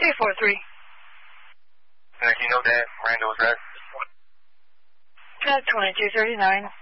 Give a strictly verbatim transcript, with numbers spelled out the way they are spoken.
three four three. And do you know that Randall's address? Uh, twenty-two thirty-nine.